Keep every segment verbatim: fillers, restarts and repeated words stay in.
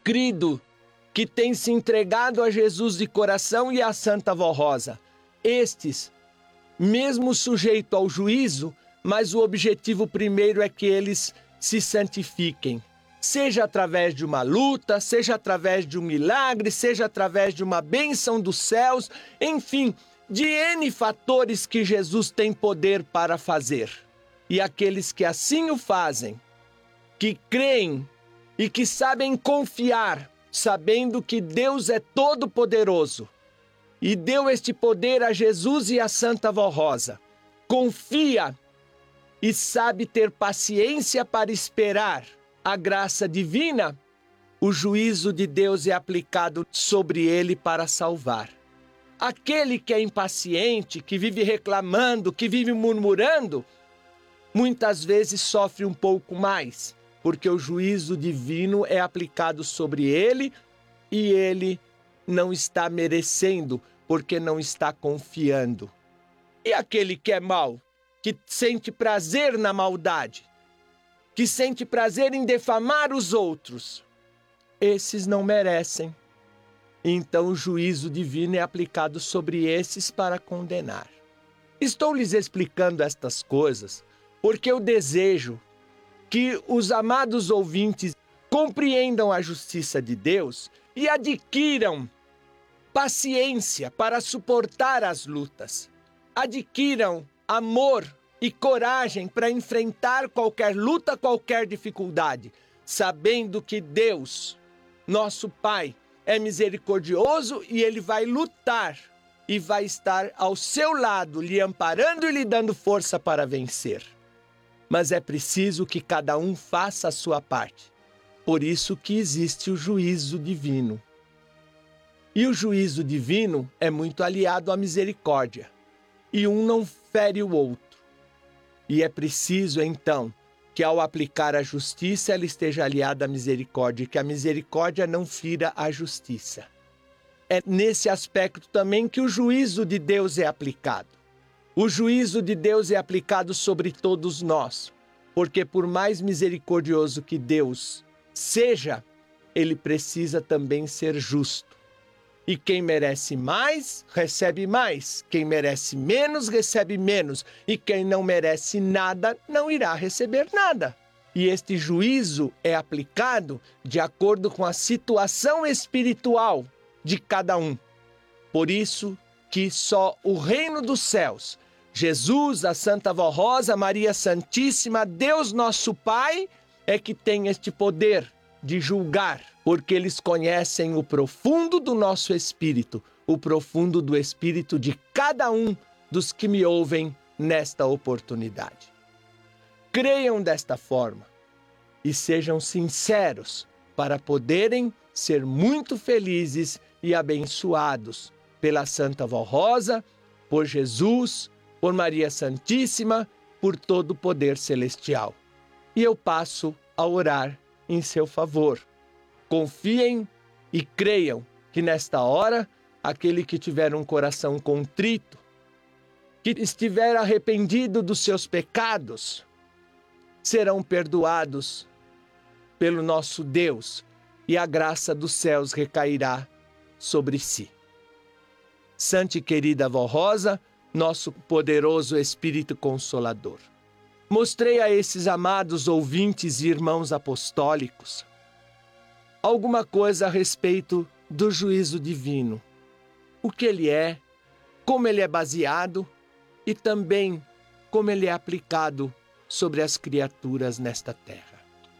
crido, que tem se entregado a Jesus de coração e à Santa Vó Rosa. Estes, mesmo sujeito ao juízo, mas o objetivo primeiro é que eles se santifiquem. Seja através de uma luta, seja através de um milagre, seja através de uma bênção dos céus, enfim, de N fatores que Jesus tem poder para fazer. E aqueles que assim o fazem, que creem e que sabem confiar, sabendo que Deus é todo-poderoso e deu este poder a Jesus e a Santa Vó Rosa, confia e sabe ter paciência para esperar a graça divina, o juízo de Deus é aplicado sobre ele para salvar. Aquele que é impaciente, que vive reclamando, que vive murmurando, muitas vezes sofre um pouco mais, porque o juízo divino é aplicado sobre ele e ele não está merecendo, porque não está confiando. E aquele que é mau, que sente prazer na maldade, que sente prazer em defamar os outros, esses não merecem. Então o juízo divino é aplicado sobre esses para condenar. Estou lhes explicando estas coisas porque eu desejo que os amados ouvintes compreendam a justiça de Deus e adquiram paciência para suportar as lutas. Adquiram amor e coragem para enfrentar qualquer luta, qualquer dificuldade, sabendo que Deus, nosso Pai, é misericordioso e Ele vai lutar e vai estar ao seu lado, lhe amparando e lhe dando força para vencer. Mas é preciso que cada um faça a sua parte. Por isso que existe o juízo divino. E o juízo divino é muito aliado à misericórdia. E um não fere o outro. E é preciso, então, que ao aplicar a justiça, ela esteja aliada à misericórdia, e que a misericórdia não fira a justiça. É nesse aspecto também que o juízo de Deus é aplicado. O juízo de Deus é aplicado sobre todos nós, porque por mais misericordioso que Deus seja, Ele precisa também ser justo. E quem merece mais, recebe mais. Quem merece menos, recebe menos. E quem não merece nada, não irá receber nada. E este juízo é aplicado de acordo com a situação espiritual de cada um. Por isso que só o reino dos céus, Jesus, a Santa Vó Rosa, Maria Santíssima, Deus nosso Pai, é que tem este poder de julgar, porque eles conhecem o profundo do nosso espírito, o profundo do espírito de cada um dos que me ouvem nesta oportunidade. Creiam desta forma e sejam sinceros para poderem ser muito felizes e abençoados pela Santa Vó Rosa, por Jesus, por Maria Santíssima, por todo o poder celestial. E eu passo a orar em seu favor. Confiem e creiam que nesta hora, aquele que tiver um coração contrito, que estiver arrependido dos seus pecados, serão perdoados pelo nosso Deus e a graça dos céus recairá sobre si. Santa e querida Vó Rosa, nosso poderoso Espírito Consolador, mostrei a esses amados ouvintes e irmãos apostólicos alguma coisa a respeito do juízo divino, o que ele é, como ele é baseado e também como ele é aplicado sobre as criaturas nesta terra.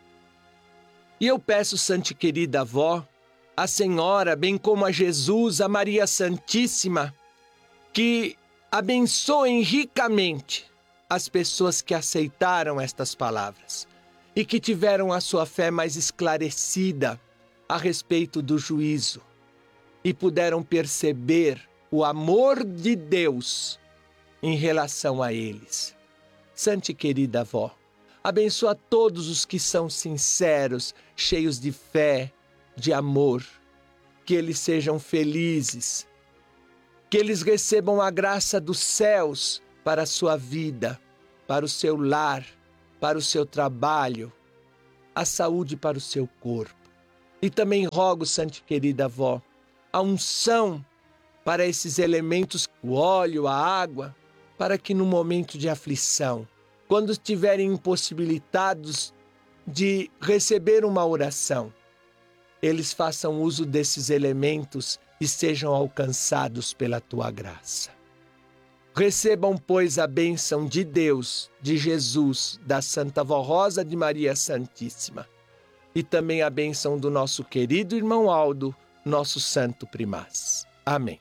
E eu peço, Santa e querida Avó, a Senhora, bem como a Jesus, a Maria Santíssima, que abençoem ricamente as pessoas que aceitaram estas palavras e que tiveram a sua fé mais esclarecida a respeito do juízo e puderam perceber o amor de Deus em relação a eles. Santa e querida Avó, abençoa todos os que são sinceros, cheios de fé, de amor, que eles sejam felizes, que eles recebam a graça dos céus para a sua vida, para o seu lar, para o seu trabalho, a saúde para o seu corpo. E também rogo, Santa e querida avó, a unção para esses elementos, o óleo, a água, para que no momento de aflição, quando estiverem impossibilitados de receber uma oração, eles façam uso desses elementos e sejam alcançados pela tua graça. Recebam, pois, a bênção de Deus, de Jesus, da Santa Vó Rosa de Maria Santíssima, e também a bênção do nosso querido irmão Aldo, nosso santo primaz. Amém.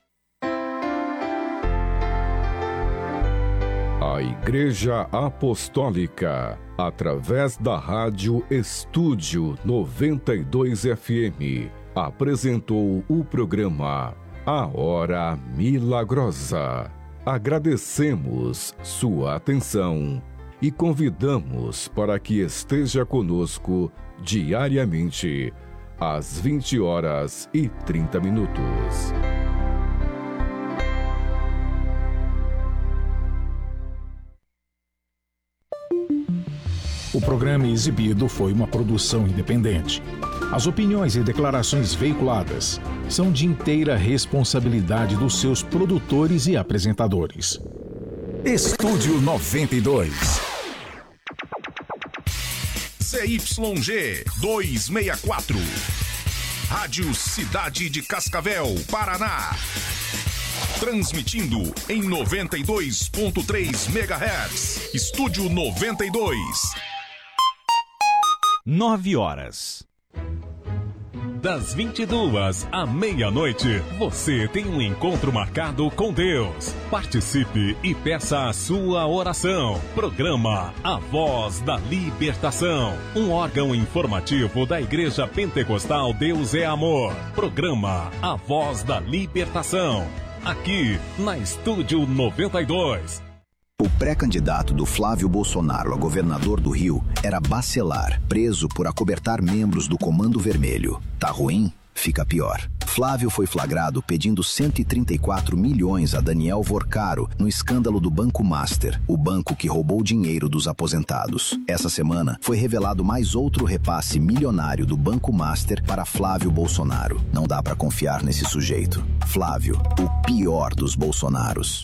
A Igreja Apostólica, através da Rádio Estúdio noventa e dois F M, apresentou o programa A Hora Milagrosa. Agradecemos sua atenção e convidamos para que esteja conosco diariamente, às vinte horas e trinta minutos. O programa exibido foi uma produção independente. As opiniões e declarações veiculadas são de inteira responsabilidade dos seus produtores e apresentadores. Estúdio noventa e dois. C Y G duzentos e sessenta e quatro. Rádio Cidade de Cascavel, Paraná. Transmitindo em noventa e dois ponto três megahertz. Estúdio noventa e dois. Nove horas. Das vinte e duas à meia-noite, você tem um encontro marcado com Deus. Participe e peça a sua oração. Programa A Voz da Libertação, um órgão informativo da Igreja Pentecostal Deus é Amor. Programa A Voz da Libertação, aqui na Estúdio noventa e dois. O pré-candidato do Flávio Bolsonaro a governador do Rio era Bacelar, preso por acobertar membros do Comando Vermelho. Tá ruim? Fica pior. Flávio foi flagrado pedindo cento e trinta e quatro milhões a Daniel Vorcaro no escândalo do Banco Master, o banco que roubou dinheiro dos aposentados. Essa semana foi revelado mais outro repasse milionário do Banco Master para Flávio Bolsonaro. Não dá pra confiar nesse sujeito. Flávio, o pior dos Bolsonaros.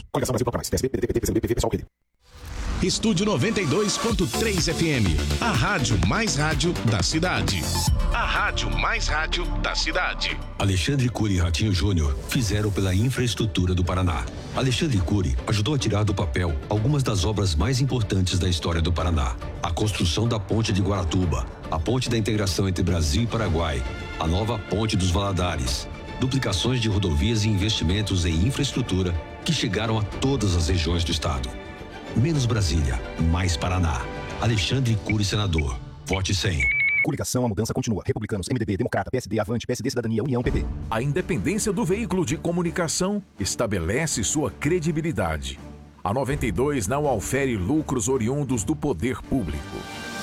Estúdio noventa e dois ponto três F M, a rádio mais rádio da cidade. A rádio mais rádio da cidade. Alexandre Cury e Ratinho Júnior fizeram pela infraestrutura do Paraná. Alexandre Cury ajudou a tirar do papel algumas das obras mais importantes da história do Paraná. A construção da ponte de Guaratuba, a ponte da integração entre Brasil e Paraguai, a nova ponte dos Valadares, duplicações de rodovias e investimentos em infraestrutura que chegaram a todas as regiões do estado. Menos Brasília, mais Paraná. Alexandre Cury, senador. Vote cem. Coligação, a mudança continua. Republicanos, M D B, Democrata, P S D, Avante, P S D, Cidadania, União, P T. A independência do veículo de comunicação estabelece sua credibilidade. A noventa e dois não aufere lucros oriundos do poder público.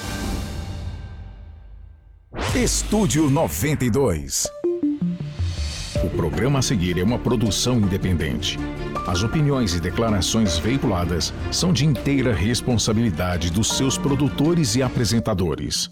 Estúdio noventa e dois. O programa a seguir é uma produção independente. As opiniões e declarações veiculadas são de inteira responsabilidade dos seus produtores e apresentadores.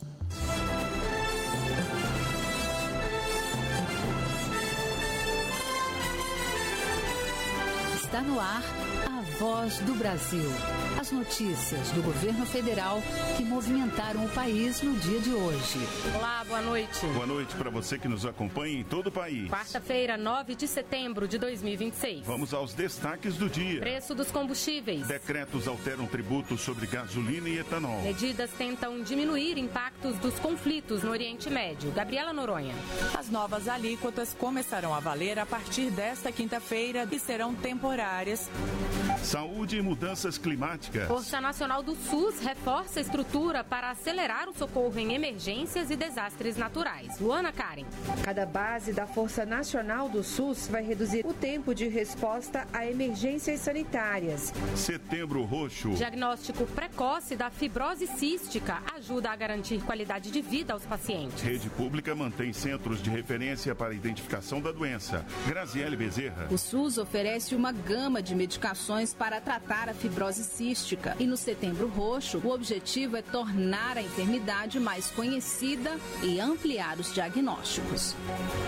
Está no ar a Voz do Brasil. As notícias do governo federal que movimentaram o país no dia de hoje. Olá, boa noite. Boa noite para você que nos acompanha em todo o país. Quarta-feira, nove de setembro de dois mil e vinte e seis. Vamos aos destaques do dia. Preço dos combustíveis. Decretos alteram tributos sobre gasolina e etanol. Medidas tentam diminuir impactos dos conflitos no Oriente Médio. Gabriela Noronha. As novas alíquotas começarão a valer a partir desta quinta-feira e serão temporárias. Saúde e mudanças climáticas. Força Nacional do SUS reforça a estrutura para acelerar o socorro em emergências e desastres naturais. Luana Karen. Cada base da Força Nacional do SUS vai reduzir o tempo de resposta a emergências sanitárias. Setembro Roxo. Diagnóstico precoce da fibrose cística ajuda a garantir qualidade de vida aos pacientes. Rede Pública mantém centros de referência para a identificação da doença. Graziele Bezerra. O SUS oferece uma gama de medicações para tratar a fibrose cística. E no Setembro Roxo, o objetivo é tornar a enfermidade mais conhecida e ampliar os diagnósticos.